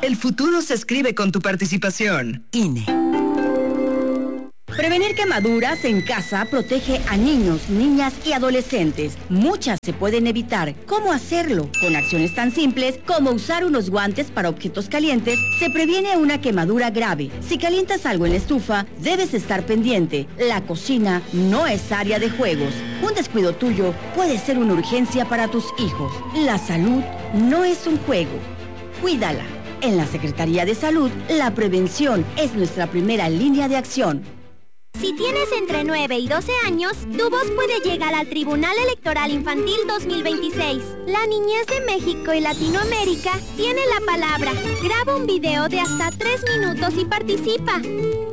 El futuro se escribe con tu participación. INE. Prevenir quemaduras en casa protege a niños, niñas y adolescentes. Muchas se pueden evitar. ¿Cómo hacerlo? Con acciones tan simples como usar unos guantes para objetos calientes, se previene una quemadura grave. Si calientas algo en la estufa, debes estar pendiente. La cocina no es área de juegos. Un descuido tuyo puede ser una urgencia para tus hijos. La salud no es un juego. Cuídala. En la Secretaría de Salud, la prevención es nuestra primera línea de acción. Si tienes entre 9 y 12 años, tu voz puede llegar al Tribunal Electoral Infantil 2026. La niñez de México y Latinoamérica tiene la palabra. Graba un video de hasta 3 minutos y participa.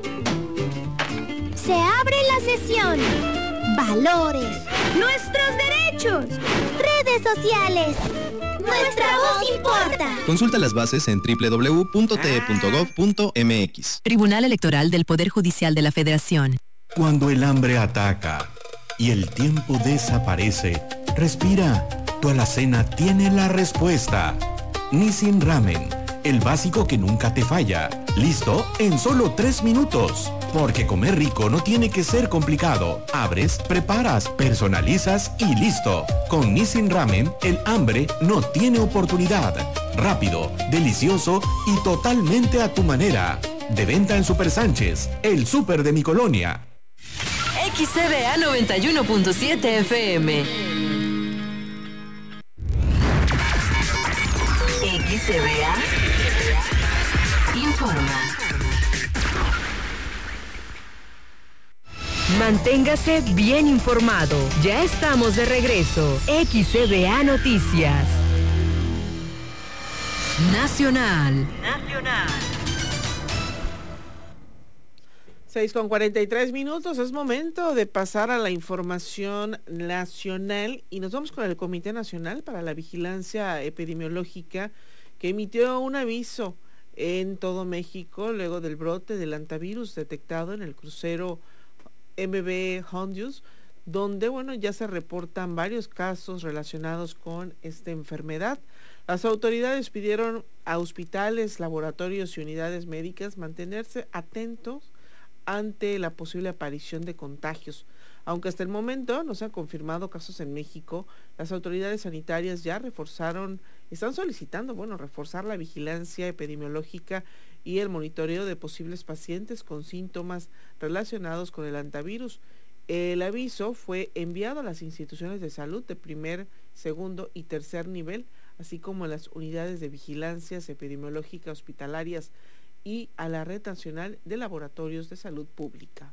Se abre la sesión. Valores. Nuestros derechos. Redes sociales. Nuestra voz importa. Consulta las bases en www.te.gov.mx. Tribunal Electoral del Poder Judicial de la Federación. Cuando el hambre ataca y el tiempo desaparece, respira. Tu alacena tiene la respuesta. Nissin Ramen, el básico que nunca te falla. Listo en solo 3 minutos. Porque comer rico no tiene que ser complicado. Abres, preparas, personalizas y listo. Con Nissin Ramen, el hambre no tiene oportunidad. Rápido, delicioso y totalmente a tu manera. De venta en Super Sánchez, el súper de mi colonia. XCBA 91.7 FM. XCBA informa. Manténgase bien informado. Ya estamos de regreso. XCBA Noticias. Nacional. 6:43. Es momento de pasar a la información nacional y nos vamos con el Comité Nacional para la Vigilancia Epidemiológica, que emitió un aviso en todo México luego del brote del hantavirus detectado en el crucero MV Hondius, donde ya se reportan varios casos relacionados con esta enfermedad. Las autoridades pidieron a hospitales, laboratorios y unidades médicas mantenerse atentos ante la posible aparición de contagios. Aunque hasta el momento no se han confirmado casos en México, las autoridades sanitarias ya están solicitando, reforzar la vigilancia epidemiológica y el monitoreo de posibles pacientes con síntomas relacionados con el hantavirus. El aviso fue enviado a las instituciones de salud de primer, segundo y tercer nivel, así como a las unidades de vigilancia epidemiológica hospitalarias y a la Red Nacional de Laboratorios de Salud Pública.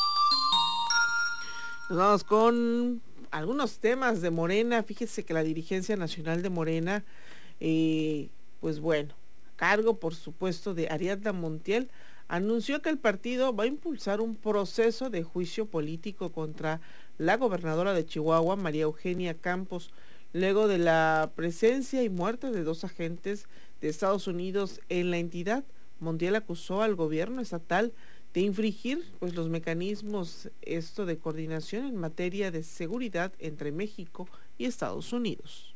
Nos vamos con algunos temas de Morena. Fíjese que la dirigencia nacional de Morena, a cargo, por supuesto, de Ariadna Montiel, anunció que el partido va a impulsar un proceso de juicio político contra la gobernadora de Chihuahua, María Eugenia Campos, luego de la presencia y muerte de 2 agentes de Estados Unidos en la entidad. Montiel acusó al gobierno estatal de infringir los mecanismos de coordinación en materia de seguridad entre México y Estados Unidos.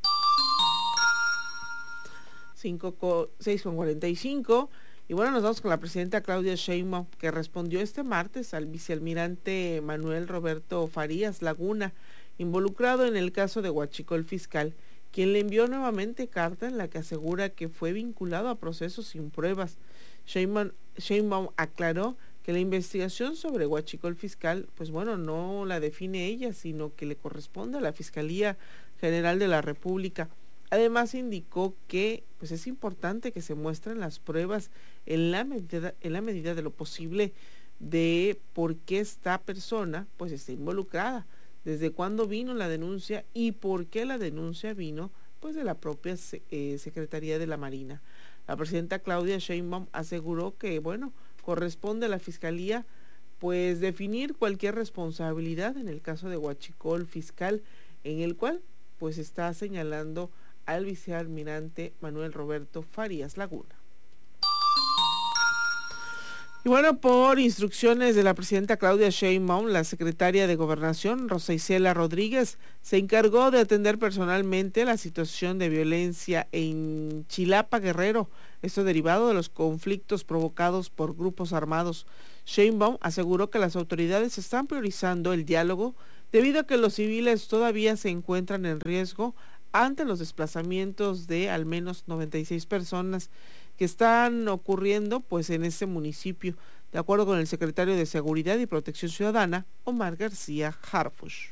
6:45. Y nos vamos con la presidenta Claudia Sheinbaum, que respondió este martes al vicealmirante Manuel Roberto Farías Laguna, involucrado en el caso de Huachicol Fiscal, quien le envió nuevamente carta en la que asegura que fue vinculado a procesos sin pruebas. Sheinbaum aclaró que la investigación sobre Huachicol Fiscal, no la define ella, sino que le corresponde a la Fiscalía General de la República. Además indicó que es importante que se muestren las pruebas en la medida de lo posible de por qué esta persona está involucrada, desde cuándo vino la denuncia y por qué la denuncia vino de la propia Secretaría de la Marina. La presidenta Claudia Sheinbaum aseguró que corresponde a la Fiscalía definir cualquier responsabilidad en el caso de Huachicol Fiscal, en el cual está señalando al vicealmirante Manuel Roberto Farías Laguna. Y bueno, por instrucciones de la presidenta Claudia Sheinbaum, la secretaria de Gobernación, Rosa Isela Rodríguez, se encargó de atender personalmente la situación de violencia en Chilapa, Guerrero, esto derivado de los conflictos provocados por grupos armados. Sheinbaum aseguró que las autoridades están priorizando el diálogo debido a que los civiles todavía se encuentran en riesgo ante los desplazamientos de al menos 96 personas que están ocurriendo pues en este municipio, de acuerdo con el secretario de Seguridad y Protección Ciudadana, Omar García Harfuch.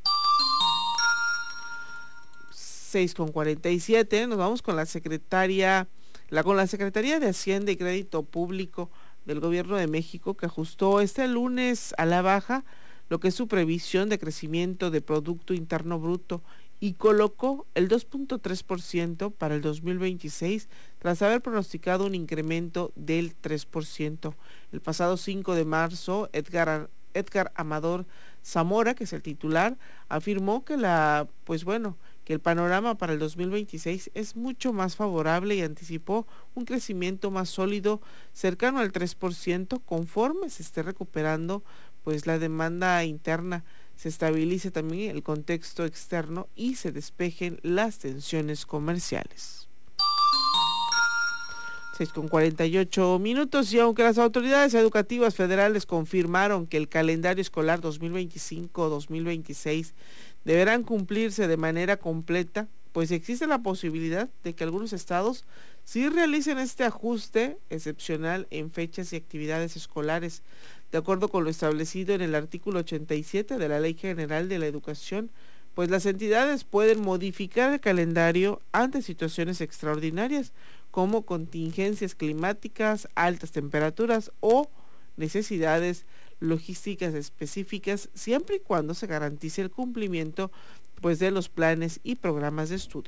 6:47, nos vamos con la Secretaría de Hacienda y Crédito Público del Gobierno de México, que ajustó este lunes a la baja lo que es su previsión de crecimiento de Producto Interno Bruto y colocó el 2.3% para el 2026 tras haber pronosticado un incremento del 3%. El pasado 5 de marzo, Edgar Amador Zamora, que es el titular, afirmó que que el panorama para el 2026 es mucho más favorable y anticipó un crecimiento más sólido cercano al 3% conforme se esté recuperando pues la demanda interna, se estabilice también el contexto externo y se despejen las tensiones comerciales. 6:48, y aunque las autoridades educativas federales confirmaron que el calendario escolar 2025-2026 deberán cumplirse de manera completa, pues existe la posibilidad de que algunos estados sí realicen este ajuste excepcional en fechas y actividades escolares. De acuerdo con lo establecido en el artículo 87 de la Ley General de la Educación, pues las entidades pueden modificar el calendario ante situaciones extraordinarias como contingencias climáticas, altas temperaturas o necesidades logísticas específicas, siempre y cuando se garantice el cumplimiento pues de los planes y programas de estudio.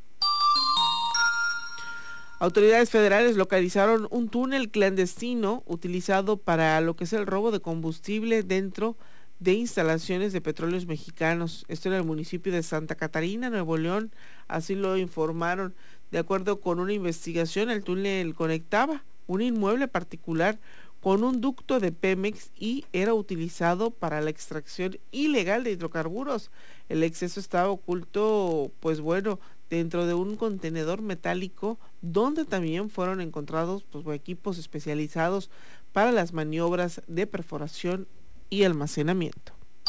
Autoridades federales localizaron un túnel clandestino utilizado para lo que es el robo de combustible dentro de instalaciones de Petróleos Mexicanos. Esto en el municipio de Santa Catarina, Nuevo León, así lo informaron. De acuerdo con una investigación, el túnel conectaba un inmueble particular con un ducto de Pemex y era utilizado para la extracción ilegal de hidrocarburos. El exceso estaba oculto, dentro de un contenedor metálico donde también fueron encontrados equipos especializados para las maniobras de perforación y almacenamiento.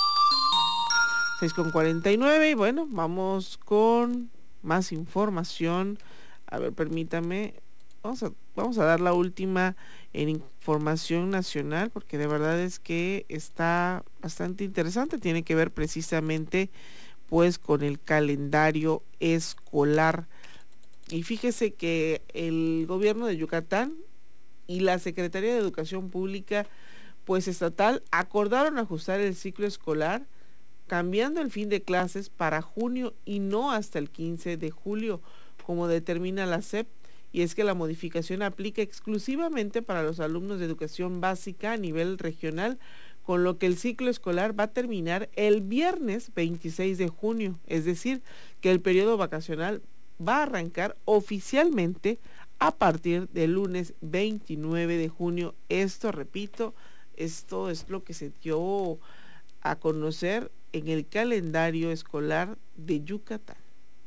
6:49, y vamos con más información. A ver, permítame, vamos a dar la última en información nacional, porque de verdad es que está bastante interesante, tiene que ver precisamente con el calendario escolar. Y fíjese que el gobierno de Yucatán y la Secretaría de Educación Pública estatal acordaron ajustar el ciclo escolar cambiando el fin de clases para junio y no hasta el 15 de julio, como determina la SEP, y es que la modificación aplica exclusivamente para los alumnos de educación básica a nivel regional, con lo que el ciclo escolar va a terminar el viernes 26 de junio, es decir, que el periodo vacacional va a arrancar oficialmente a partir del lunes 29 de junio. Esto, repito, esto es lo que se dio a conocer en el calendario escolar de Yucatán.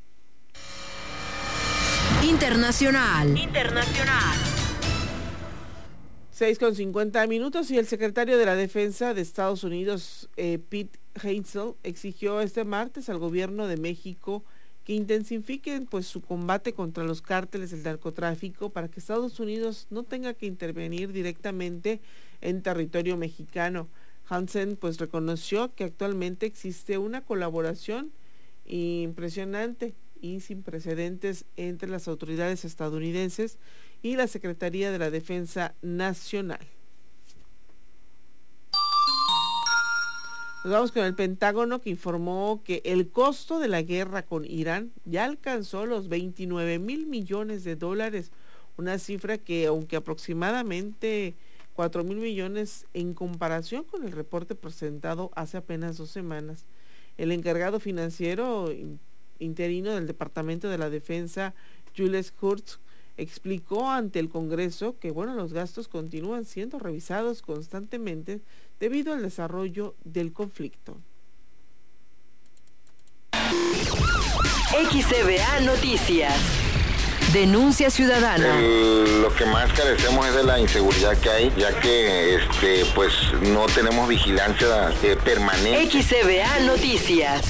Internacional. 6:50, y el secretario de la Defensa de Estados Unidos, Pete Hegseth, exigió este martes al gobierno de México que intensifiquen su combate contra los cárteles del narcotráfico para que Estados Unidos no tenga que intervenir directamente en territorio mexicano. Hansen reconoció que actualmente existe una colaboración impresionante y sin precedentes entre las autoridades estadounidenses y la Secretaría de la Defensa Nacional. Nos vamos con el Pentágono, que informó que el costo de la guerra con Irán ya alcanzó los $29,000 millones, una cifra que, aunque aproximadamente 4,000 millones en comparación con el reporte presentado hace apenas 2 semanas. El encargado financiero interino del Departamento de la Defensa, Jules Kurtz, Explicó ante el Congreso que, los gastos continúan siendo revisados constantemente debido al desarrollo del conflicto. XCBA Noticias. Denuncia ciudadana. Lo que más carecemos es de la inseguridad que hay, ya que pues no tenemos vigilancia permanente. XCBA Noticias.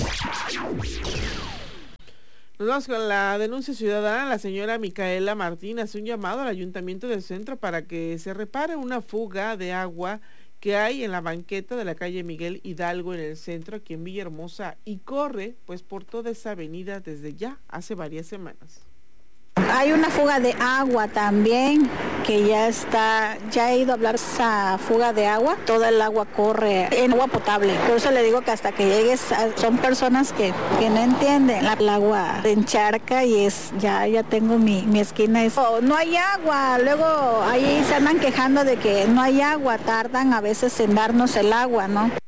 Nos vamos con la denuncia ciudadana. La señora Micaela Martín hace un llamado al Ayuntamiento del Centro para que se repare una fuga de agua que hay en la banqueta de la calle Miguel Hidalgo en el centro, aquí en Villahermosa, y corre pues por toda esa avenida desde ya hace varias semanas. Hay una fuga de agua también, que ya he ido a hablar de esa fuga de agua, toda el agua corre en agua potable. Por eso le digo que hasta que llegues, son personas que no entienden, el agua se encharca y ya tengo mi esquina. No hay agua, luego ahí se andan quejando de que no hay agua, tardan a veces en darnos el agua, ¿no?